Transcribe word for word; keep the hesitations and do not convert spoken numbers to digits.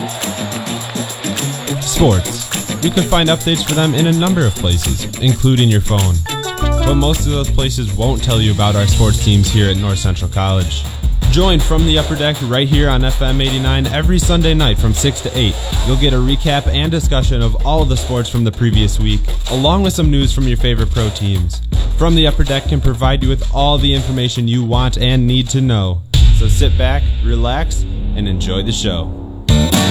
Sports. You can find updates for them in a number of places, including your phone. But most of those places won't tell you about our sports teams here at North Central College. Join From the Upper Deck right here on F M eighty-nine every Sunday night from six to eight. You'll get a recap and discussion of all of the sports from the previous week, along with some news from your favorite pro teams. From the Upper Deck can provide you with all the information you want and need to know. So sit back, relax, and enjoy the show.